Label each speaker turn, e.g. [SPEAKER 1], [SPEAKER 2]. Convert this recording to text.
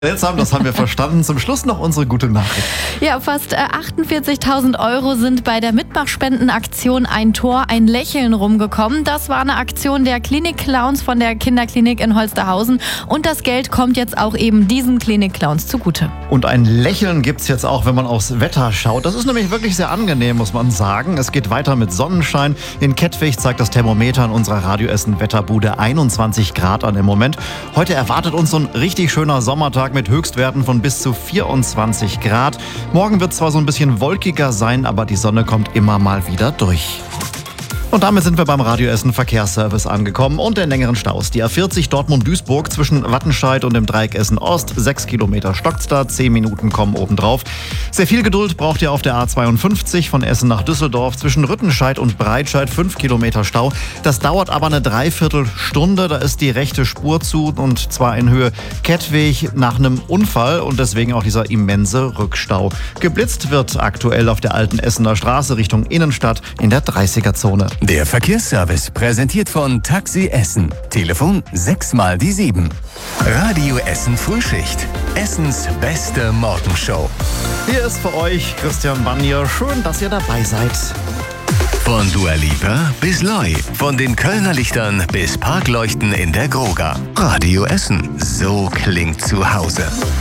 [SPEAKER 1] Seltsam, das haben wir verstanden. Zum Schluss noch unsere gute Nachricht.
[SPEAKER 2] Ja, fast 48.000 € sind bei der Mitmachspendenaktion Ein Tor, ein Lächeln rumgekommen. Das war eine Aktion der Klinik-Clowns von der Kinderklinik in Holsterhausen. Und das Geld kommt jetzt auch eben diesen Klinik-Clowns zugute.
[SPEAKER 1] Und ein Lächeln gibt's jetzt auch, wenn man aufs Wetter schaut. Das ist nämlich wirklich sehr angenehm, muss man sagen. Es geht weiter mit Sonnenschein. In Kettwig zeigt das Thermometer in unserer Radio Essen Wetterbude 21 Grad an im Moment. Heute erwartet uns so ein richtig schöner Sommertag mit Höchstwerten von bis zu 24 Grad. Morgen wird zwar so ein bisschen wolkiger sein, aber die Sonne kommt immer mal wieder durch. Und damit sind wir beim Radio Essen Verkehrsservice angekommen und den längeren Staus. Die A40 Dortmund-Duisburg zwischen Wattenscheid und dem Dreieck Essen-Ost. 6 Kilometer stockt's da, 10 Minuten kommen obendrauf. Sehr viel Geduld braucht ihr auf der A52 von Essen nach Düsseldorf. Zwischen Rüttenscheid und Breitscheid 5 Kilometer Stau. Das dauert aber eine Dreiviertelstunde. Da ist die rechte Spur zu und zwar in Höhe Kettwig nach einem Unfall und deswegen auch dieser immense Rückstau. Geblitzt wird aktuell auf der alten Essener Straße Richtung Innenstadt in der 30er-Zone.
[SPEAKER 3] Der Verkehrsservice präsentiert von Taxi Essen. Telefon 6 mal die 7. Radio Essen Frühschicht. Essens beste Morgenshow.
[SPEAKER 1] Hier ist für euch Christian Bannier. Schön, dass ihr dabei seid.
[SPEAKER 3] Von Dua Lipa bis Loi. Von den Kölner Lichtern bis Parkleuchten in der Groga. Radio Essen. So klingt zu Hause.